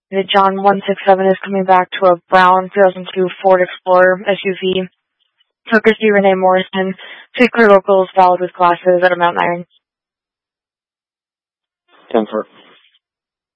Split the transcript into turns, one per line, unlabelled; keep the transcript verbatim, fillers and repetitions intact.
The John one six seven is coming back to a brown two thousand two Ford Explorer S U V. For Christy Renee Morrison, Sweet Clear Locals, valid with glasses at a Mountain Iron.
ten four.